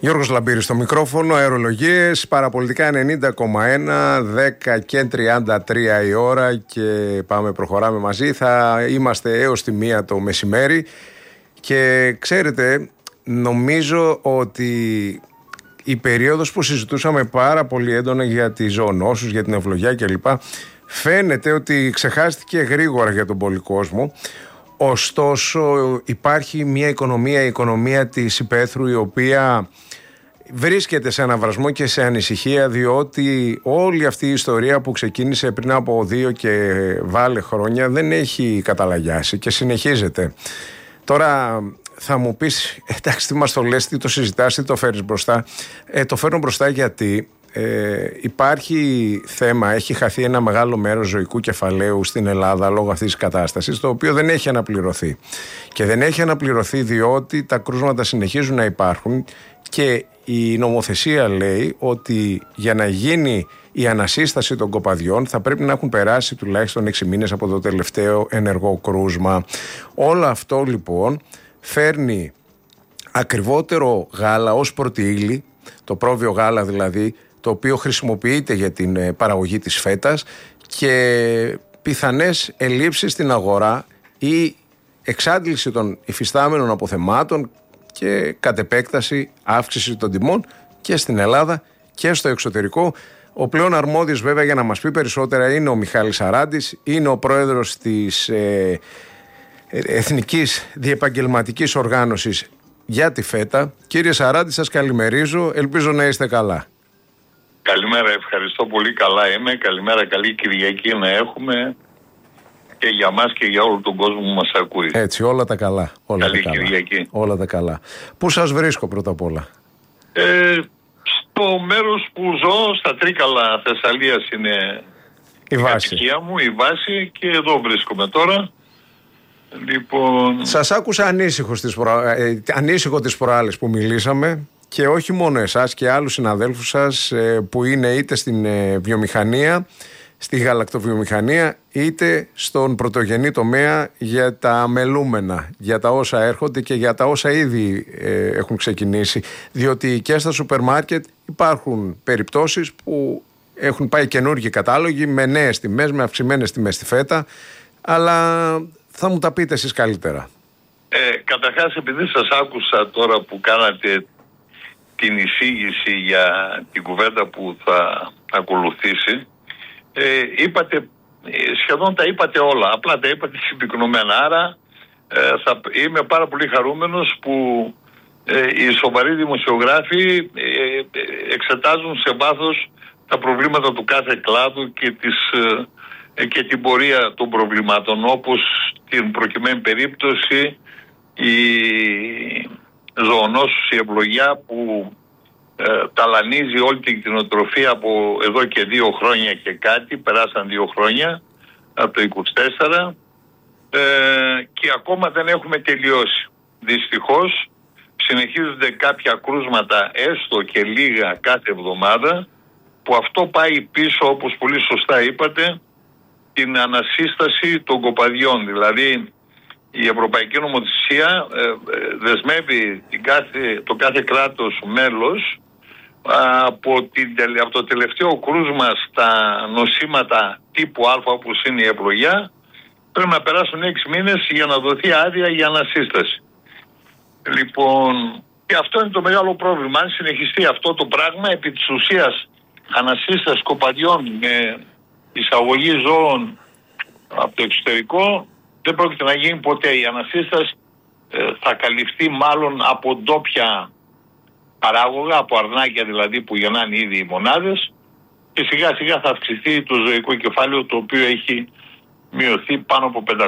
Γιώργος Λαμπύρης στο μικρόφωνο, αερολογίες, παραπολιτικά 90,1, 10 και 33 η ώρα και προχωράμε μαζί. Θα είμαστε έως τη 1 το μεσημέρι και ξέρετε, νομίζω ότι η περίοδος που συζητούσαμε πάρα πολύ έντονα για τις ζωονόσους, για την ευλογιά κλπ, φαίνεται ότι ξεχάστηκε γρήγορα για τον πολύ κόσμο. Ωστόσο υπάρχει μια οικονομία, η οικονομία της υπαίθρου, η οποία βρίσκεται σε αναβρασμό και σε ανησυχία, διότι όλη αυτή η ιστορία που ξεκίνησε πριν από 2 και βάλε χρόνια δεν έχει καταλαγιάσει και συνεχίζεται. Τώρα θα μου πεις, εντάξει, τι μας το λες, τι το συζητάς, τι το φέρεις μπροστά. Το φέρνω μπροστά γιατί υπάρχει θέμα, έχει χαθεί ένα μεγάλο μέρος ζωικού κεφαλαίου στην Ελλάδα λόγω αυτής της κατάστασης, το οποίο δεν έχει αναπληρωθεί. Και δεν έχει αναπληρωθεί διότι τα κρούσματα συνεχίζουν να υπάρχουν και η νομοθεσία λέει ότι για να γίνει η ανασύσταση των κοπαδιών θα πρέπει να έχουν περάσει τουλάχιστον 6 μήνες από το τελευταίο ενεργό κρούσμα. Όλο αυτό λοιπόν φέρνει ακριβότερο γάλα ως πρώτη ύλη, το πρόβιο γάλα δηλαδή, το οποίο χρησιμοποιείται για την παραγωγή της φέτας, και πιθανές ελλείψεις στην αγορά ή εξάντληση των υφιστάμενων αποθεμάτων και κατ' επέκταση αύξηση των τιμών και στην Ελλάδα και στο εξωτερικό. Ο πλέον αρμόδιος βέβαια για να μας πει περισσότερα είναι ο Μιχάλης Σαράντης, είναι ο πρόεδρος της Εθνικής Διεπαγγελματικής Οργάνωσης για τη ΦΕΤΑ. Κύριε Σαράντη, σας καλημερίζω, ελπίζω να είστε καλά. Καλημέρα, ευχαριστώ πολύ, καλά είμαι. Καλημέρα, καλή Κυριακή να έχουμε και για μας και για όλο τον κόσμο που μας ακούει. Έτσι, όλα τα καλά. Καλή Κυριακή. Όλα τα καλά. Πού σας βρίσκω πρώτα απ' όλα? Στο μέρος που ζω, στα Τρίκαλα Θεσσαλίας είναι η κατοικία μου, η βάση, και εδώ βρίσκομαι τώρα. Λοιπόν... Σας άκουσα ανήσυχο τις προάλλες που μιλήσαμε, και όχι μόνο εσάς και άλλους συναδέλφους σας που είναι είτε στην βιομηχανία, στη γαλακτοβιομηχανία, είτε στον πρωτογενή τομέα, για τα μελούμενα, για τα όσα έρχονται και για τα όσα ήδη έχουν ξεκινήσει. Διότι και στα σούπερ μάρκετ υπάρχουν περιπτώσεις που έχουν πάει καινούργιοι κατάλογοι με νέες τιμές, με αυξημένες τιμές στη φέτα, αλλά θα μου τα πείτε εσείς καλύτερα. Καταρχάς, επειδή σας άκουσα τώρα που κάνατε την εισήγηση για την κουβέντα που θα ακολουθήσει, είπατε, σχεδόν τα είπατε όλα, απλά τα είπατε συμπυκνωμένα. Άρα είμαι πάρα πολύ χαρούμενος που οι σοβαροί δημοσιογράφοι εξετάζουν σε βάθος τα προβλήματα του κάθε κλάδου και την πορεία των προβλημάτων, όπως στην προκειμένη περίπτωση η ζωονόσους, η ευλογιά που ταλανίζει όλη την κτηνοτροφία από εδώ και 2 χρόνια και κάτι, περάσαν 2 χρόνια από το 24, και ακόμα δεν έχουμε τελειώσει. Δυστυχώς συνεχίζονται κάποια κρούσματα, έστω και λίγα κάθε εβδομάδα, που αυτό πάει πίσω, όπως πολύ σωστά είπατε, την ανασύσταση των κοπαδιών. Δηλαδή η Ευρωπαϊκή Νομοθεσία δεσμεύει το κάθε κράτος μέλος από το τελευταίο κρούσμα στα νοσήματα τύπου Α, όπως είναι η ευλογιά, πρέπει να περάσουν 6 μήνες για να δοθεί άδεια για ανασύσταση. Λοιπόν, και αυτό είναι το μεγάλο πρόβλημα. Αν συνεχιστεί αυτό το πράγμα, επί της ουσίας ανασύσταση κοπαδιών με εισαγωγή ζώων από το εξωτερικό δεν πρόκειται να γίνει ποτέ. Η ανασύσταση θα καλυφθεί μάλλον από ντόπια παράγωγα, από αρνάκια δηλαδή που γεννάνε ήδη οι μονάδες, και σιγά σιγά θα αυξηθεί το ζωικό κεφάλαιο, το οποίο έχει μειωθεί, πάνω από 500.000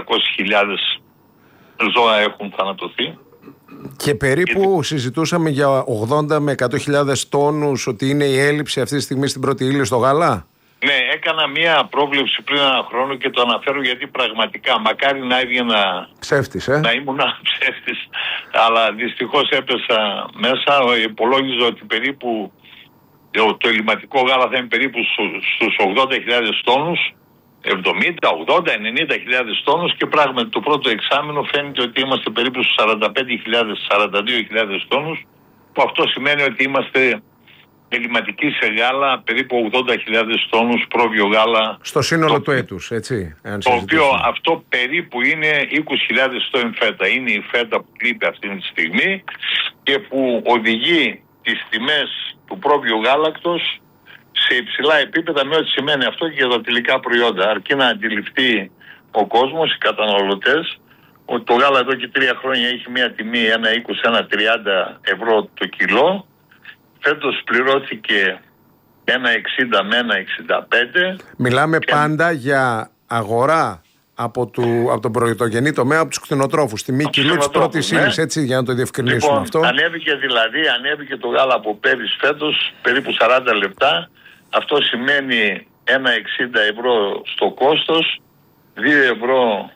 ζώα έχουν θανατωθεί. Και περίπου συζητούσαμε για 80 με 100.000 τόνους ότι είναι η έλλειψη αυτή τη στιγμή στην πρώτη ύλη στο γάλα. Ναι, έκανα μία πρόβλεψη πριν 1 χρόνο και το αναφέρω γιατί πραγματικά μακάρι να έβγαινα ψεύτης, να ήμουν ψεύτης, αλλά δυστυχώς έπεσα μέσα. Υπολόγιζα ότι περίπου το ελληματικό γάλα θα είναι περίπου στους 80.000 τόνους, 70, 80, 90.000 τόνους, και πράγματι το πρώτο εξάμηνο φαίνεται ότι είμαστε περίπου στους 45.000, 42.000 τόνους, που αυτό σημαίνει ότι είμαστε ελληματικοί σε γάλα, περίπου 80.000 τόνους πρόβιο γάλα. Στο σύνολο του έτους, έτσι. Το οποίο αυτό περίπου είναι 20.000 τόνοι φέτα. Είναι η φέτα που λείπει αυτή τη στιγμή και που οδηγεί τις τιμές του πρόβιου γάλακτος σε υψηλά επίπεδα, με ό,τι σημαίνει αυτό και για τα τελικά προϊόντα. Αρκεί να αντιληφθεί ο κόσμος, οι καταναλωτές, ότι το γάλα εδώ και 3 χρόνια έχει μια τιμή 1,20-1,30 ευρώ το κιλό. Φέτος πληρώθηκε 1,60 με 1,65. Μιλάμε πάντα για αγορά από τον πρωτογενή τομέα, από τους κτηνοτρόφους. Τιμή κιλού της πρώτης ύλης, έτσι, για να το διευκρινίσουμε λοιπόν, αυτό. Ανέβηκε το γάλα από πέρυσι φέτος περίπου 40 λεπτά. Αυτό σημαίνει 1,60 ευρώ στο κόστος, 2 ευρώ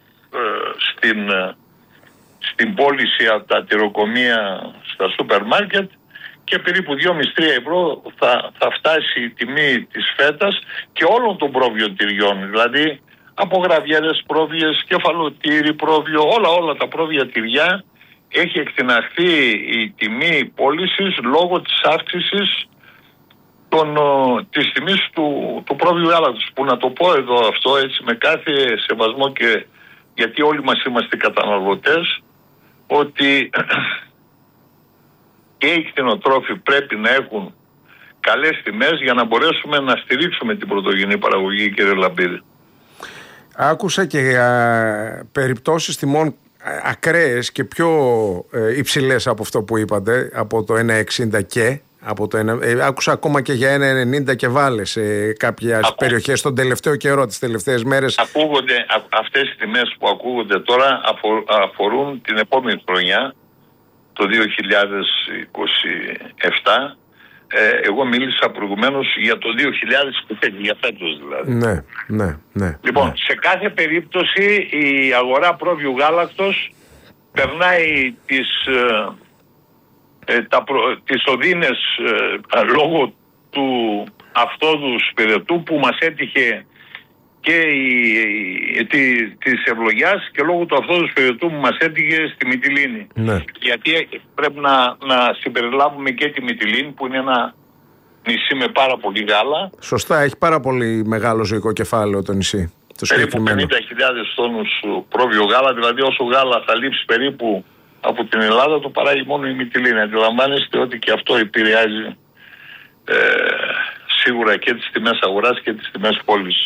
στην πώληση από τα τυροκομεία στα σούπερ μάρκετ και περίπου 2,5-3 ευρώ θα φτάσει η τιμή της φέτας και όλων των πρόβιων τυριών. Δηλαδή από γραβιέρες πρόβιες, κεφαλοτήρι πρόβιο, όλα τα πρόβια τυριά έχει εκτιναχθεί η τιμή πώλησης λόγω της αύξησης της τιμής του πρόβιου γάλακτος. Που να το πω εδώ αυτό έτσι με κάθε σεβασμό και γιατί όλοι μας είμαστε καταναλωτές, ότι και οι κτηνοτρόφοι πρέπει να έχουν καλές τιμές για να μπορέσουμε να στηρίξουμε την πρωτογενή παραγωγή, κύριε Λαμπίδη. Άκουσα και περιπτώσεις τιμών ακραίες και πιο υψηλές από αυτό που είπατε, από το 1,60 και άκουσα ακόμα και για 1,90 και βάλε σε κάποιες περιοχές τον τελευταίο καιρό, τις τελευταίες μέρες. Αυτές οι τιμές που ακούγονται τώρα αφορούν την επόμενη χρονιά, το 2027. Εγώ μίλησα προηγουμένως για το 2025, για φέτος δηλαδή. Ναι. Λοιπόν, σε κάθε περίπτωση η αγορά πρόβιου γάλακτος περνάει τις οδύνες λόγω του αυτόδους πυρετού που μας έτυχε και της ευλογιάς και λόγω του αυτόδους πυρετού που μας έτυχε στη Μυτιλήνη. Ναι. Γιατί πρέπει να συμπεριλάβουμε και τη Μυτιλήνη που είναι ένα νησί με πάρα πολύ γάλα. Σωστά, έχει πάρα πολύ μεγάλο ζωικό κεφάλαιο το νησί. Περίπου 50.000 τόνους πρόβιο γάλα, δηλαδή όσο γάλα θα λείψει περίπου από την Ελλάδα το παράγει μόνο η Μυτιλήνη. Αντιλαμβάνεστε ότι και αυτό επηρεάζει σίγουρα και τις τιμές αγοράς και τις τιμές πώλησης.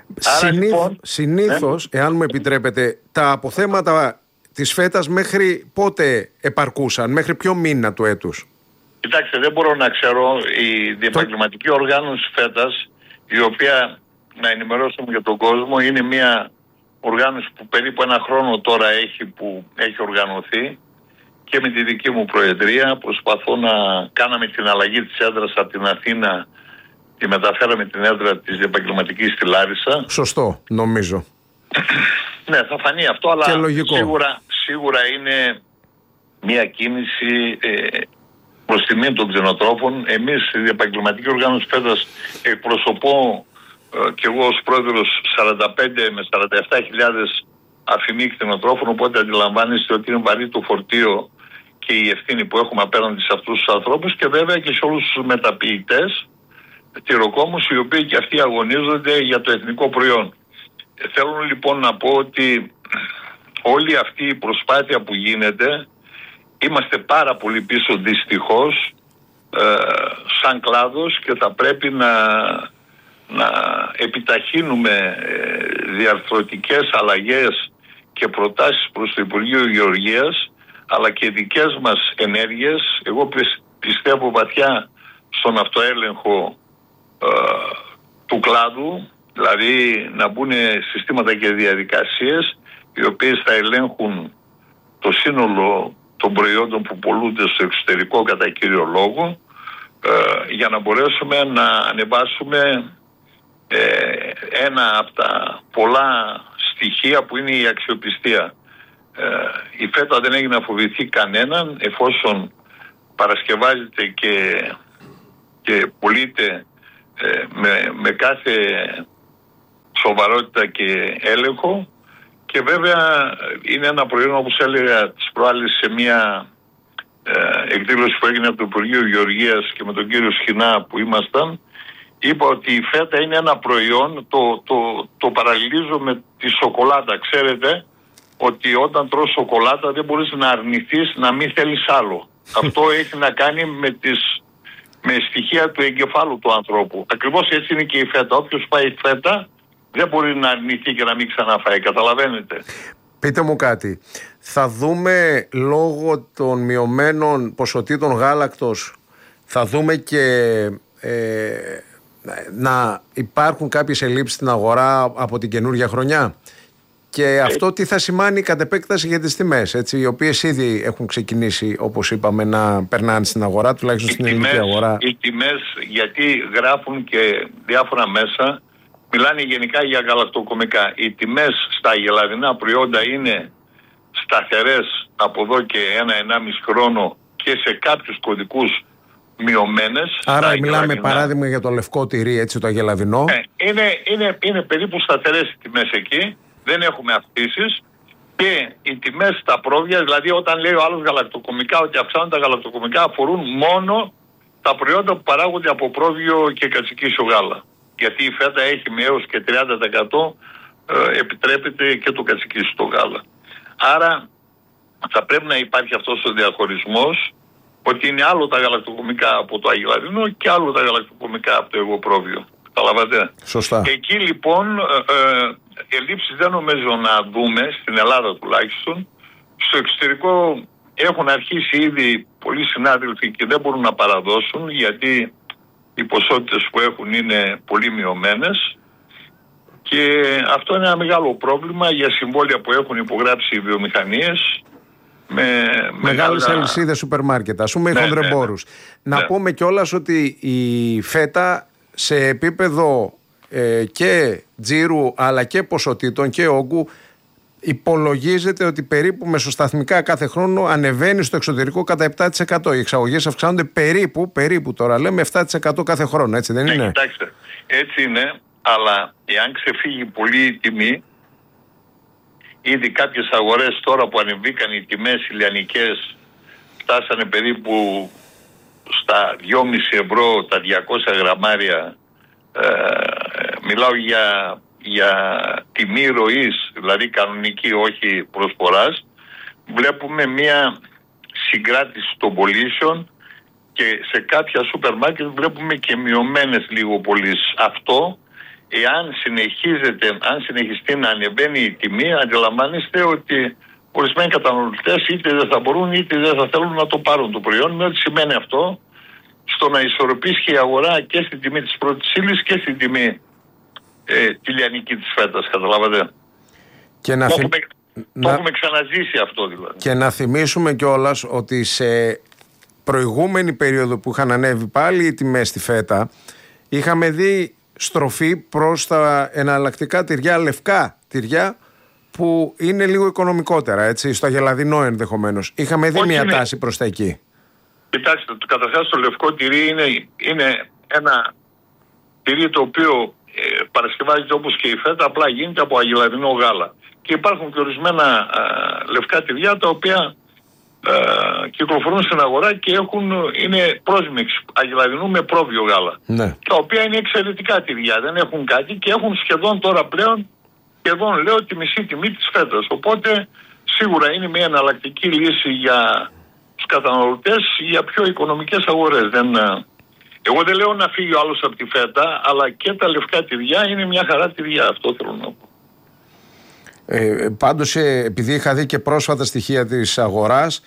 Συνήθως, εάν μου επιτρέπετε, τα αποθέματα της φέτας μέχρι πότε επαρκούσαν, μέχρι ποιο μήνα του έτους? Κοιτάξτε, δεν μπορώ να ξέρω. Η διεπαγγελματική οργάνωση φέτας, η οποία, να ενημερώσουμε για τον κόσμο, είναι μια οργάνωση που περίπου 1 χρόνο τώρα που έχει οργανωθεί και με τη δική μου προεδρία προσπαθώ να κάναμε την αλλαγή της έδρας από την Αθήνα, τη μεταφέραμε την έδρα της διεπαγγελματικής στη Λάρισα. Σωστό, νομίζω. Ναι, θα φανεί αυτό, αλλά σίγουρα είναι μια κίνηση προς τιμή των κτηνοτρόφων. Εμείς η διεπαγγελματική οργάνωση φέτας εκπροσωπώ και εγώ ως πρόεδρος 45 με 47.000 αφημί κτηνοτρόφων, οπότε αντιλαμβάνεστε ότι είναι βαρύ το φορτίο και η ευθύνη που έχουμε απέναντι σε αυτούς τους ανθρώπους και βέβαια και σε όλους τους μεταποιητές, τυροκόμους, οι οποίοι και αυτοί αγωνίζονται για το εθνικό προϊόν. Θέλω λοιπόν να πω ότι όλη αυτή η προσπάθεια που γίνεται, είμαστε πάρα πολύ πίσω δυστυχώς σαν κλάδος και θα πρέπει να επιταχύνουμε διαρθρωτικές αλλαγές και προτάσεις προς το Υπουργείο Γεωργίας, αλλά και δικές μας ενέργειες. Εγώ πιστεύω βαθιά στον αυτοέλεγχο του κλάδου, δηλαδή να μπουν συστήματα και διαδικασίες οι οποίες θα ελέγχουν το σύνολο των προϊόντων που πωλούνται στο εξωτερικό κατά κύριο λόγο, για να μπορέσουμε να ανεβάσουμε ένα από τα πολλά στοιχεία που είναι η αξιοπιστία. Η φέτα δεν έχει να φοβηθεί κανέναν εφόσον παρασκευάζεται και πωλείται με κάθε σοβαρότητα και έλεγχο, και βέβαια είναι ένα προϊόν, όπως έλεγα τις προάλλες σε μια εκδήλωση που έγινε από το Υπουργείο Γεωργίας και με τον κύριο Σχοινά που ήμασταν, είπα ότι η φέτα είναι ένα προϊόν, το παραλληλίζω με τη σοκολάτα. Ξέρετε ότι όταν τρως σοκολάτα δεν μπορείς να αρνηθείς να μην θέλεις άλλο. Αυτό έχει να κάνει με στοιχεία του εγκεφάλου του ανθρώπου. Ακριβώς έτσι είναι και η φέτα. Όποιος φάει φέτα δεν μπορεί να αρνηθεί και να μην ξαναφάει. Καταλαβαίνετε. Πείτε μου κάτι. Θα δούμε λόγω των μειωμένων ποσοτήτων γάλακτος, θα δούμε και να υπάρχουν κάποιες ελλείψεις στην αγορά από την καινούργια χρονιά. Και αυτό τι θα σημάνει κατ' επέκταση για τις τιμές, έτσι, οι οποίες ήδη έχουν ξεκινήσει, όπως είπαμε, να περνάνε στην αγορά, τουλάχιστον στην ελληνική αγορά. Οι τιμές, γιατί γράφουν και διάφορα μέσα, μιλάνε γενικά για γαλακτοκομικά. Οι τιμές στα γελαδινά προϊόντα είναι σταθερές από εδώ και 1-1,5 χρόνο και σε κάποιους κωδικούς μειωμένες. Άρα μιλάμε παράδειγμα για το λευκό τυρί, έτσι, το αγελαδινό. Είναι περίπου σταθερές οι τιμές εκεί. Δεν έχουμε αυξήσεις και οι τιμές στα πρόβια, δηλαδή όταν λέει ο άλλος γαλακτοκομικά ότι αυξάνονται τα γαλακτοκομικά, αφορούν μόνο τα προϊόντα που παράγονται από πρόβιο και κατσικίσιο γάλα. Γιατί η φέτα έχει με έως και 30% επιτρέπεται και το κατσικίσιο γάλα. Άρα θα πρέπει να υπάρχει αυτός ο διαχωρισμός, ότι είναι άλλο τα γαλακτοκομικά από το αγελαδινό και άλλο τα γαλακτοκομικά από το εγωπρόβιο. Καταλαβαίνετε. Σωστά. Εκεί λοιπόν ελλείψεις δεν νομίζω να δούμε, στην Ελλάδα τουλάχιστον. Στο εξωτερικό έχουν αρχίσει ήδη πολλοί συνάδελφοι και δεν μπορούν να παραδώσουν, γιατί οι ποσότητες που έχουν είναι πολύ μειωμένες. Και αυτό είναι ένα μεγάλο πρόβλημα για συμβόλαια που έχουν υπογράψει οι βιομηχανίες με μεγάλες αλυσίδες σούπερ μάρκετ, ας πούμε, οι χονδρεμπόρους. Να πούμε κιόλας ότι η φέτα σε επίπεδο και τζίρου αλλά και ποσοτήτων και όγκου υπολογίζεται ότι περίπου μεσοσταθμικά κάθε χρόνο ανεβαίνει στο εξωτερικό κατά 7%. Οι εξαγωγές αυξάνονται περίπου τώρα λέμε 7% κάθε χρόνο, έτσι δεν είναι? Κοιτάξτε, έτσι είναι, αλλά εάν ξεφύγει πολύ η τιμή, ήδη κάποιες αγορές τώρα που ανεβήκαν οι τιμές ηλιανικές φτάσανε περίπου στα 2,5 ευρώ τα 200 γραμμάρια. Μιλάω για τιμή ροής, δηλαδή κανονική, όχι προσφοράς. Βλέπουμε μια συγκράτηση των πωλήσεων και σε κάποια σούπερ μάρκετ βλέπουμε και μειωμένες λίγο πωλήσεις. Αυτό, εάν συνεχιστεί να ανεβαίνει η τιμή, αντιλαμβάνεστε ότι ορισμένοι καταναλωτές είτε δεν θα μπορούν είτε δεν θα θέλουν να το πάρουν το προϊόν. Με ό,τι σημαίνει αυτό στο να ισορροπήσει η αγορά και στην τιμή της πρώτης ύλης και στην τιμή τη λιανική της φέτας, καταλάβατε. Και το έχουμε ξαναζήσει αυτό δηλαδή. Και να θυμίσουμε κιόλας ότι σε προηγούμενη περίοδο που είχαν ανέβει πάλι οι τιμές στη φέτα, είχαμε δει στροφή προς τα εναλλακτικά τυριά, λευκά τυριά, που είναι λίγο οικονομικότερα, έτσι, στο αγελαδινό ενδεχομένως. Είχαμε δει μια τάση προς τα εκεί. Κοιτάξτε, καταρχάς το λευκό τυρί είναι ένα τυρί το οποίο παρασκευάζεται όπως και η φέτα, απλά γίνεται από αγελαδινό γάλα. Και υπάρχουν και ορισμένα λευκά τυριά τα οποία κυκλοφορούν στην αγορά και είναι πρόσμιξη αγελαδινού με πρόβιο γάλα. Ναι. Τα οποία είναι εξαιρετικά τυριά, δεν έχουν κάτι και έχουν σχεδόν τώρα πλέον, λέω, τη μισή τιμή της φέτας. Οπότε σίγουρα είναι μια εναλλακτική λύση για τους καταναλωτές για πιο οικονομικές αγορές. Εγώ δεν λέω να φύγει ο άλλος από τη φέτα, αλλά και τα λευκά τυριά είναι μια χαρά τυριά, αυτό θέλω να πω. Πάντως, επειδή είχα δει και πρόσφατα στοιχεία της αγοράς,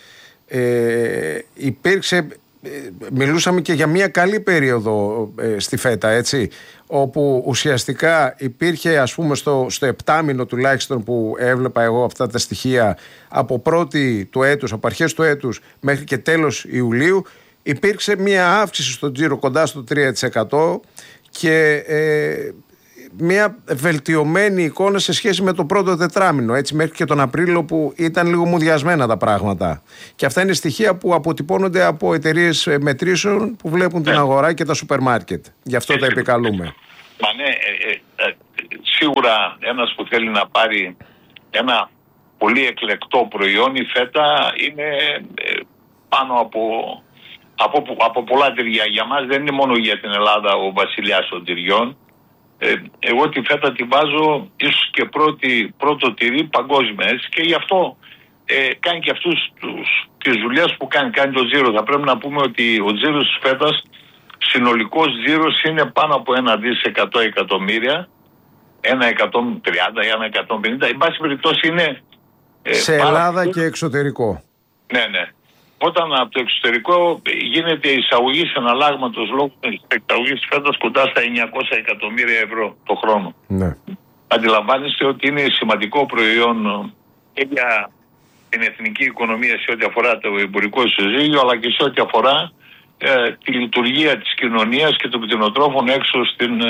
μιλούσαμε και για μια καλή περίοδο στη φέτα, έτσι, όπου ουσιαστικά υπήρχε, ας πούμε, στο επτάμηνο τουλάχιστον που έβλεπα εγώ αυτά τα στοιχεία, από πρώτη του έτους, από αρχές του έτους μέχρι και τέλος Ιουλίου, υπήρξε μια αύξηση στο τζίρο κοντά στο 3% και μια βελτιωμένη εικόνα σε σχέση με το πρώτο τετράμηνο, έτσι, μέχρι και τον Απρίλιο που ήταν λίγο μουδιασμένα τα πράγματα. Και αυτά είναι στοιχεία που αποτυπώνονται από εταιρείες μετρήσεων που βλέπουν την αγορά και τα σούπερ μάρκετ. Γι' αυτό τα επικαλούμε. Μα ναι, σίγουρα ένας που θέλει να πάρει ένα πολύ εκλεκτό προϊόν, η φέτα είναι πάνω από πολλά τυριά. Για μας δεν είναι μόνο για την Ελλάδα ο βασιλιάς των τυριών. Εγώ τη φέτα τη βάζω ίσως και πρώτο τυρί παγκόσμια, έτσι, και γι' αυτό κάνει και αυτούς τις δουλειές που κάνει το τζίρο. Θα πρέπει να πούμε ότι ο τζίρος της φέτας, συνολικός τζίρος, είναι πάνω από 1 εκατομμύρια, 130 ή 150. Εν πάση περιπτώσει είναι σε Ελλάδα και εξωτερικό. Ναι. Όταν από το εξωτερικό γίνεται η εισαγωγή συναλλάγματος λόγω της εξαγωγής φέτος κοντά στα 900 εκατομμύρια ευρώ το χρόνο. Ναι. Αντιλαμβάνεστε ότι είναι σημαντικό προϊόν και για την εθνική οικονομία σε ό,τι αφορά το εμπορικό ισοζύγιο, αλλά και σε ό,τι αφορά τη λειτουργία της κοινωνίας και των κτηνοτρόφων έξω στην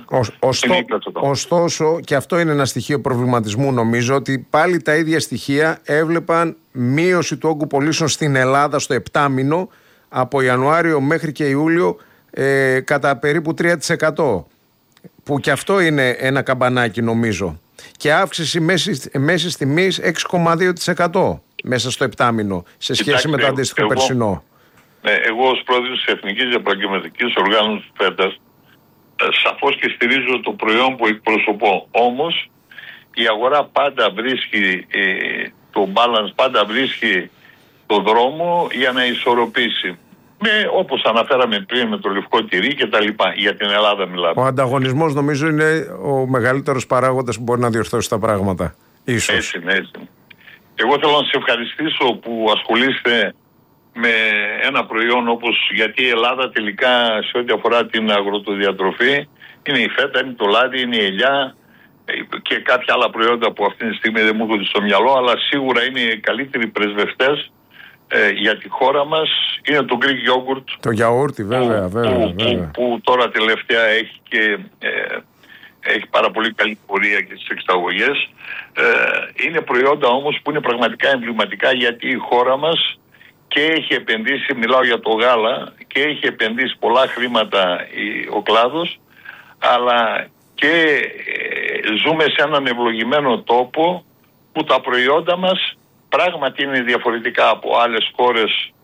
Ωστόσο, και αυτό είναι ένα στοιχείο προβληματισμού, νομίζω, ότι πάλι τα ίδια στοιχεία έβλεπαν μείωση του όγκου πωλήσεων στην Ελλάδα στο 7 μήνο από Ιανουάριο μέχρι και Ιούλιο κατά περίπου 3%, που και αυτό είναι ένα καμπανάκι, νομίζω, και αύξηση μέσης τιμής 6,2% μέσα στο 7 μήνο σε σχέση με το αντίστοιχο περσινό. Εγώ ως πρόεδρος της Εθνικής Επαγγελματικής Οργάνωσης φέτας σαφώς και στηρίζω το προϊόν που εκπροσωπώ. Όμως η αγορά πάντα βρίσκει το balance, πάντα βρίσκει το δρόμο για να ισορροπήσει. Όπως αναφέραμε πριν με το λευκό τυρί και τα λοιπά. Για την Ελλάδα μιλάμε. Ο ανταγωνισμός νομίζω είναι ο μεγαλύτερος παράγοντας που μπορεί να διορθώσει τα πράγματα. Ίσως. Έτσι. Εγώ θέλω να σε ευχαριστήσω που ασχολείστε με ένα προϊόν όπως, γιατί η Ελλάδα τελικά σε ό,τι αφορά την αγροτοδιατροφή είναι η φέτα, είναι το λάδι, είναι η ελιά και κάποια άλλα προϊόντα που αυτή τη στιγμή δεν μου έρχονται στο μυαλό, αλλά σίγουρα είναι οι καλύτεροι πρεσβευτές για τη χώρα μας. Είναι το Greek yogurt. Το γιαούρτι, βέβαια. Που τώρα τελευταία έχει και έχει πάρα πολύ καλή πορεία και στις εξαγωγές. Είναι προϊόντα όμως που είναι πραγματικά εμβληματικά, γιατί η χώρα μας και έχει επενδύσει, μιλάω για το γάλα, και έχει επενδύσει πολλά χρήματα ο κλάδος, αλλά και ζούμε σε έναν ευλογημένο τόπο που τα προϊόντα μας πράγματι είναι διαφορετικά από άλλες χώρες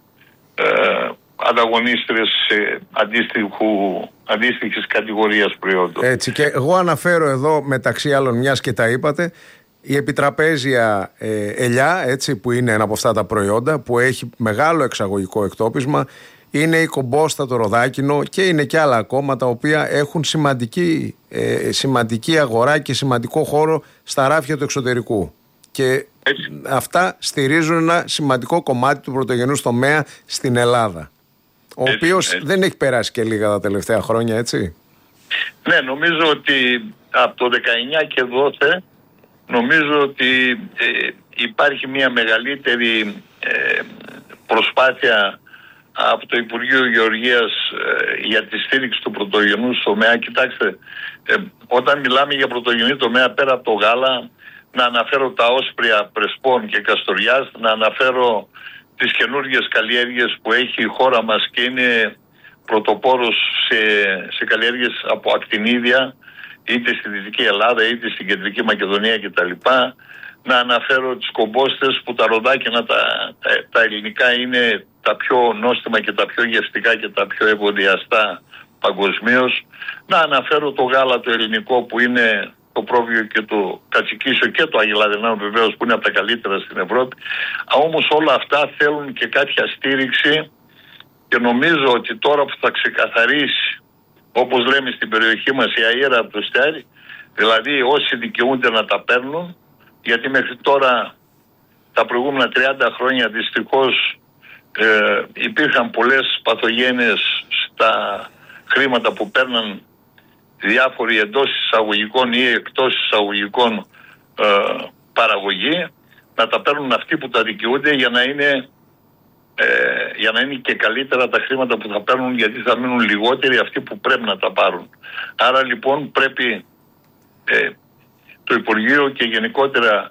ανταγωνίστρες σε αντίστοιχης κατηγορίας προϊόντων. Έτσι, και εγώ αναφέρω εδώ μεταξύ άλλων, μιας και τα είπατε, η επιτραπέζια ελιά, έτσι, που είναι ένα από αυτά τα προϊόντα που έχει μεγάλο εξαγωγικό εκτόπισμα, είναι η κομπόστα, το ροδάκινο, και είναι και άλλα ακόμα τα οποία έχουν σημαντική αγορά και σημαντικό χώρο στα ράφια του εξωτερικού. Και αυτά στηρίζουν ένα σημαντικό κομμάτι του πρωτογενούς τομέα στην Ελλάδα, ο οποίος δεν έχει περάσει και λίγα τα τελευταία χρόνια, έτσι. Ναι, νομίζω ότι από το 19 και δόθε νομίζω ότι υπάρχει μια μεγαλύτερη προσπάθεια από το Υπουργείο Γεωργίας για τη στήριξη του πρωτογενού τομέα. Κοιτάξτε, όταν μιλάμε για πρωτογενή τομέα, πέρα από το γάλα, να αναφέρω τα όσπρια Πρεσπών και Καστοριάς, να αναφέρω τις καινούργιες καλλιέργειες που έχει η χώρα μας και είναι πρωτοπόρος σε καλλιέργειες από ακτινίδια, είτε στη Δυτική Ελλάδα είτε στην Κεντρική Μακεδονία κτλ. Να αναφέρω τις κομπόστες που τα ροδάκινα τα ελληνικά είναι τα πιο νόστιμα και τα πιο γευστικά και τα πιο ευωδιαστά παγκοσμίως. Να αναφέρω το γάλα το ελληνικό που είναι το πρόβιο και το κατσικίσιο και το αγελαδινό βεβαίως, που είναι από τα καλύτερα στην Ευρώπη. Όμως όλα αυτά θέλουν και κάποια στήριξη, και νομίζω ότι τώρα που θα ξεκαθαρίσει, όπως λέμε στην περιοχή μας, η αέρα από το στέρι, δηλαδή όσοι δικαιούνται να τα παίρνουν, γιατί μέχρι τώρα τα προηγούμενα 30 χρόνια δυστυχώς υπήρχαν πολλές παθογένειες στα χρήματα που παίρναν διάφοροι εντός εισαγωγικών ή εκτός εισαγωγικών παραγωγή, να τα παίρνουν αυτοί που τα δικαιούνται για να είναι και καλύτερα τα χρήματα που θα παίρνουν, γιατί θα μείνουν λιγότεροι αυτοί που πρέπει να τα πάρουν. Άρα λοιπόν πρέπει το Υπουργείο και γενικότερα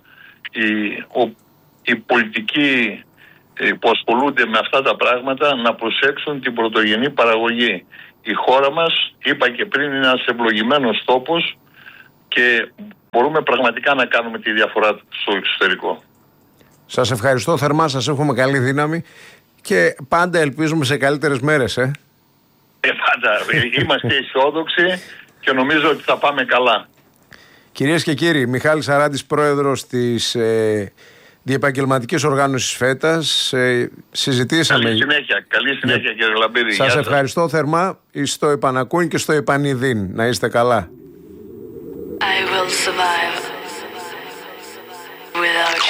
οι πολιτικοί που ασχολούνται με αυτά τα πράγματα να προσέξουν την πρωτογενή παραγωγή. Η χώρα μας, είπα και πριν, είναι ένας ευλογημένος τόπος και μπορούμε πραγματικά να κάνουμε τη διαφορά στο εξωτερικό. Σας ευχαριστώ θερμά, σας εύχομαι καλή δύναμη Και πάντα ελπίζουμε σε καλύτερες μέρες, Πάντα. Είμαστε αισιόδοξοι και νομίζω ότι θα πάμε καλά. Κυρίες και κύριοι, Μιχάλης Αράντης, πρόεδρος της Διεπαγγελματικής Οργάνωσης ΦΕΤΑΣ. Συζητήσαμε. Καλή συνέχεια κύριε Λαμπίδη. Σας ευχαριστώ θερμά. Στο επανακούν και στο επανειδήν. Να είστε καλά. I will survive.